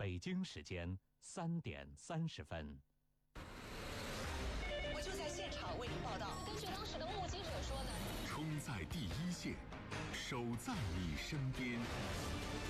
北京时间3点30分。 我就在现场为您报道。 根据当时的目击者说呢， 冲在第一线，守在你身边。